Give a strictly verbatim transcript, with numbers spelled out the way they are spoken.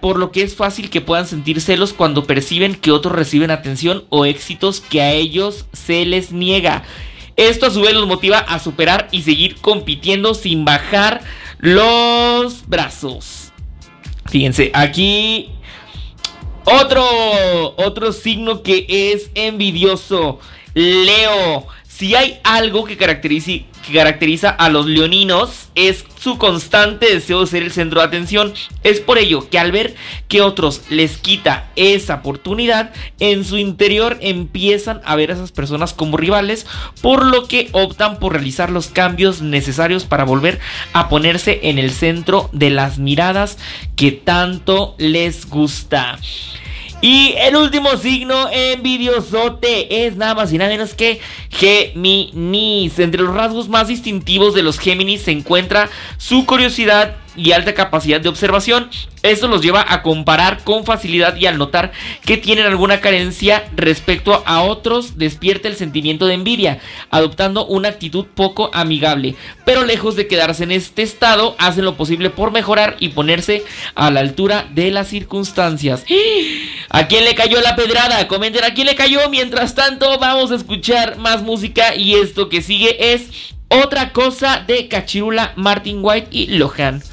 por lo que es fácil que puedan sentir celos cuando perciben que otros reciben atención o éxitos que a ellos se les niega. Esto a su vez los motiva a superar y seguir compitiendo sin bajar los brazos. Fíjense, aquí otro, otro signo que es envidioso, Leo. Si hay algo que caracteriza, que caracteriza a los leoninos es su constante deseo de ser el centro de atención. Es por ello que al ver que otros les quita esa oportunidad, en su interior empiezan a ver a esas personas como rivales, por lo que optan por realizar los cambios necesarios para volver a ponerse en el centro de las miradas que tanto les gusta. Y el último signo envidiosote es nada más y nada menos que Géminis. Entre los rasgos más distintivos de los Géminis se encuentra su curiosidad y alta capacidad de observación. Esto los lleva a comparar con facilidad y al notar que tienen alguna carencia respecto a otros despierta el sentimiento de envidia, adoptando una actitud poco amigable. Pero lejos de quedarse en este estado, hacen lo posible por mejorar y ponerse a la altura de las circunstancias. ¿A quién le cayó la pedrada? Comenten a quién le cayó. Mientras tanto, vamos a escuchar más música y esto que sigue es Otra Cosa de Cachirula, Martin White y Lohan.